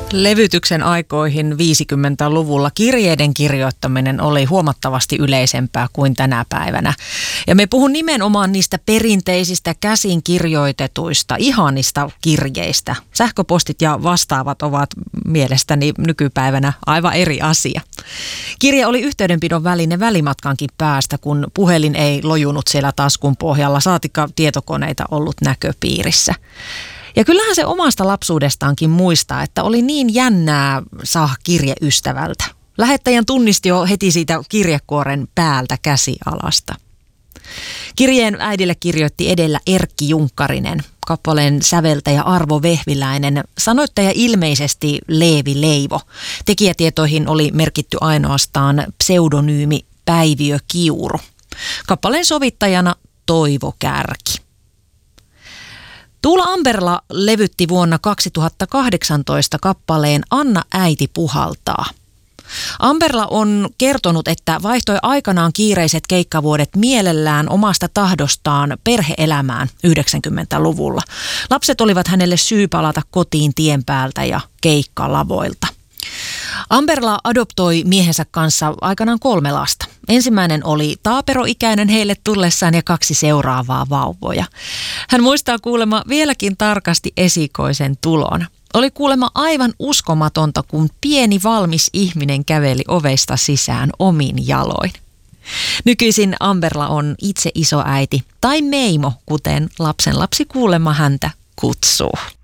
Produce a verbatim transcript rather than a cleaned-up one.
Levytyksen aikoihin viisikymmentäluvulla kirjeiden kirjoittaminen oli huomattavasti yleisempää kuin tänä päivänä. Ja me puhun nimenomaan niistä perinteisistä käsin kirjoitetuista, ihanista kirjeistä. Sähköpostit ja vastaavat ovat mielestäni nykypäivänä aivan eri asia. Kirje oli yhteydenpidon väline välimatkankin päästä, kun puhelin ei lojunut siellä taskun pohjalla, saatikka tietokoneita ollut näköpiirissä. Ja kyllähän se omasta lapsuudestaankin muistaa, että oli niin jännää saada kirje ystävältä. Lähettäjän tunnisti jo heti siitä kirjekuoren päältä käsialasta. Kirjeen äidille kirjoitti edellä Erkki Junkkarinen, kappaleen säveltäjä Arvo Vehviläinen, sanoittaja ilmeisesti Leevi Leivo. Tekijätietoihin oli merkitty ainoastaan pseudonyymi Päiviö Kiuru. Kappaleen sovittajana Toivo Kärki. Tuula Amberla levytti vuonna kaksituhattakahdeksantoista kappaleen Anna äiti puhaltaa. Amberla on kertonut, että vaihtoi aikanaan kiireiset keikkavuodet mielellään omasta tahdostaan perhe-elämään yhdeksänkymmentäluvulla. Lapset olivat hänelle syy palata kotiin tien päältä ja keikkalavoilta. Amberla adoptoi miehensä kanssa aikanaan kolme lasta. Ensimmäinen oli taaperoikäinen heille tullessaan ja kaksi seuraavaa vauvoja. Hän muistaa kuulemma vieläkin tarkasti esikoisen tulon. Oli kuulemma aivan uskomatonta, kun pieni valmis ihminen käveli ovesta sisään omin jaloin. Nykyisin Amberla on itse isoäiti tai meimo, kuten lapsenlapsi kuulemma häntä kutsuu.